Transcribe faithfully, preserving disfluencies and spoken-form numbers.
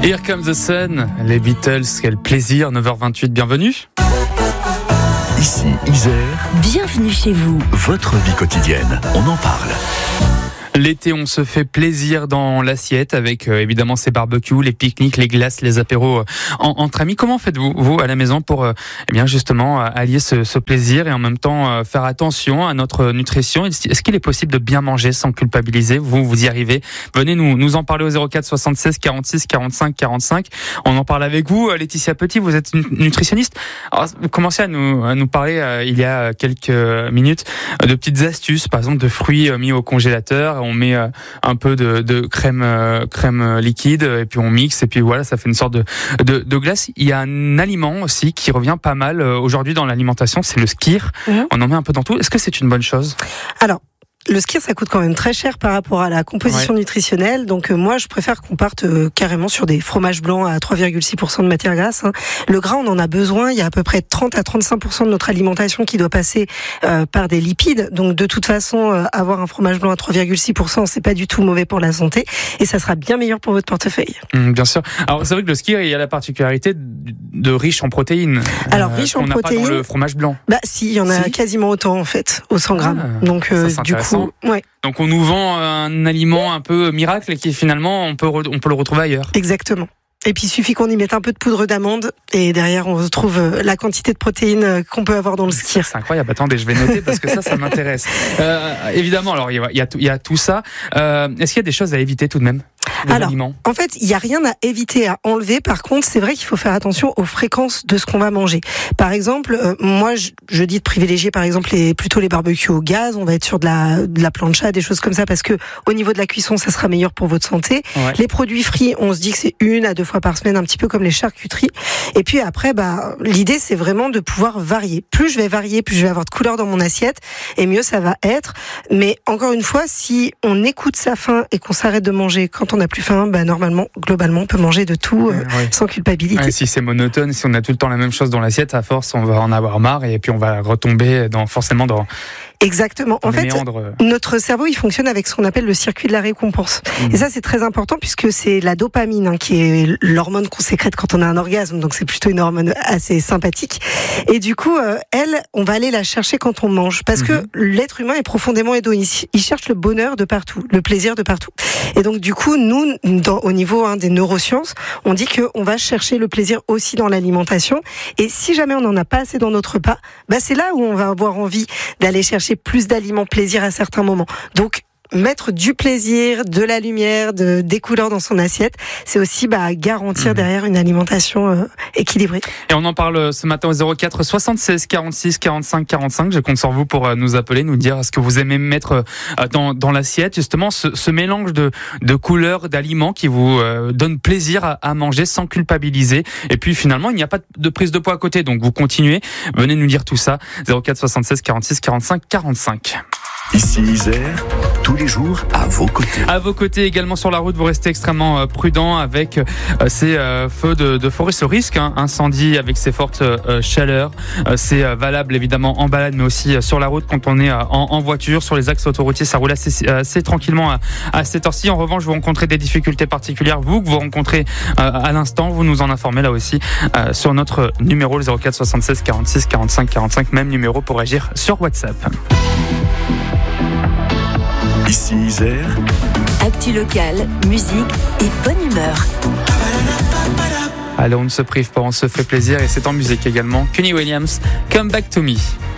Here Comes the Sun, les Beatles, quel plaisir, neuf heures vingt-huit, bienvenue. Ici Isère. Bienvenue chez vous. Votre vie quotidienne, on en parle. L'été, on se fait plaisir dans l'assiette avec euh, évidemment ces barbecues, les pique-niques, les glaces, les apéros euh, en, entre amis. Comment faites-vous, vous, à la maison, pour euh, eh bien justement euh, allier ce, ce plaisir et en même temps euh, faire attention à notre nutrition? Est-ce qu'il est possible de bien manger sans culpabiliser? Vous, vous y arrivez? Venez nous, nous en parler au zéro quatre soixante-seize quarante-six quarante-cinq quarante-cinq. On en parle avec vous, Laetitia Petit. Vous êtes nutritionniste. Alors, vous commencez à nous, à nous parler euh, il y a quelques minutes euh, de petites astuces, par exemple de fruits euh, mis au congélateur. On met euh, un peu de, de crème, euh, crème liquide et puis on mixe et puis voilà, ça fait une sorte de, de, de glace. Il y a un aliment aussi qui revient pas mal euh, aujourd'hui dans l'alimentation, c'est le skyr. Mmh. On en met un peu dans tout. Est-ce que c'est une bonne chose? Alors, le skyr, ça coûte quand même très cher par rapport à la composition ouais. nutritionnelle. Donc euh, moi, je préfère qu'on parte euh, carrément sur des fromages blancs à trois virgule six pour cent de matière grasse. Hein. Le gras, on en a besoin. Il y a à peu près trente à trente-cinq pour cent de notre alimentation qui doit passer euh, par des lipides. Donc de toute façon, euh, avoir un fromage blanc à trois virgule six pour cent, c'est pas du tout mauvais pour la santé. Et ça sera bien meilleur pour votre portefeuille. Mmh, bien sûr. Alors c'est vrai que le skyr, il y a la particularité de riche en protéines. Alors riche euh, en protéines. Pas dans le fromage blanc. Bah si, il y en a si. quasiment autant en fait, au cent grammes. Ah, donc euh, du coup, ouais. Donc on nous vend un aliment un peu miracle et qui finalement on peut re- on peut le retrouver ailleurs. Exactement. Et puis il suffit qu'on y mette un peu de poudre d'amande et derrière on retrouve la quantité de protéines qu'on peut avoir dans le skyr. C'est incroyable. Attendez, je vais noter parce que ça, ça m'intéresse. Euh, évidemment, alors il y a, il y a, tout, il y a tout ça. Euh, est-ce qu'il y a des choses à éviter tout de même? Alors, en fait, il n'y a rien à éviter, à enlever. Par contre, c'est vrai qu'il faut faire attention aux fréquences de ce qu'on va manger. Par exemple, euh, moi, je, je dis de privilégier, par exemple, les, plutôt les barbecues au gaz. On va être sur de la, de la plancha, des choses comme ça, parce que au niveau de la cuisson, ça sera meilleur pour votre santé. Ouais. Les produits frits, on se dit que c'est une à deux fois par semaine, un petit peu comme les charcuteries. Et puis après, bah, l'idée, c'est vraiment de pouvoir varier. Plus je vais varier, plus je vais avoir de couleur dans mon assiette, et mieux ça va être. Mais encore une fois, si on écoute sa faim et qu'on s'arrête de manger quand on n'a plus faim, bah normalement, globalement, on peut manger de tout euh, ouais. sans culpabilité. Ouais, si c'est monotone, si on a tout le temps la même chose dans l'assiette, à force, on va en avoir marre et puis on va retomber dans, forcément dans... Exactement. En fait, méandres. notre cerveau, il fonctionne avec ce qu'on appelle le circuit de la récompense. Mmh. Et ça, c'est très important puisque c'est la dopamine hein, qui est l'hormone qu'on sécrète quand on a un orgasme. Donc, c'est plutôt une hormone assez sympathique. Et du coup, euh, elle, on va aller la chercher quand on mange. Parce mmh. que l'être humain est profondément hédoniste. Il cherche le bonheur de partout, le plaisir de partout. Et donc, du coup, nous, dans, au niveau hein, des neurosciences, on dit qu'on va chercher le plaisir aussi dans l'alimentation. Et si jamais on n'en a pas assez dans notre repas, bah, c'est là où on va avoir envie d'aller chercher plus d'aliments plaisir à certains moments. Donc, mettre du plaisir, de la lumière, de, des couleurs dans son assiette, c'est aussi bah, garantir mmh. derrière une alimentation euh, équilibrée. Et on en parle ce matin au zéro quatre soixante-seize quarante-six quarante-cinq quarante-cinq. Je compte sur vous pour nous appeler, nous dire ce que vous aimez mettre dans, dans l'assiette. Justement, ce, ce mélange de, de couleurs, d'aliments qui vous euh, donne plaisir à, à manger sans culpabiliser. Et puis finalement, il n'y a pas de prise de poids à côté. Donc vous continuez. Venez nous dire tout ça. zéro quatre soixante-seize quarante-six quarante-cinq quarante-cinq. Ici Isère, tous les jours à vos côtés. À vos côtés également sur la route, vous restez extrêmement euh, prudent avec euh, ces euh, feux de, de forêt, ce risque hein, incendie avec ces fortes euh, chaleurs. Euh, c'est euh, valable évidemment en balade, mais aussi euh, sur la route quand on est euh, en, en voiture, sur les axes autoroutiers, ça roule assez, assez tranquillement à, à cette heure-ci. En revanche, vous rencontrez des difficultés particulières, vous que vous rencontrez euh, à l'instant, vous nous en informez là aussi euh, sur notre numéro le zéro quatre soixante-seize quarante-six quarante-cinq quarante-cinq, même numéro pour agir sur WhatsApp. Ici Isère. Actu locale, musique et bonne humeur. Allez, on ne se prive pas, on se fait plaisir et c'est en musique également. Kenny Williams, Come Back to Me.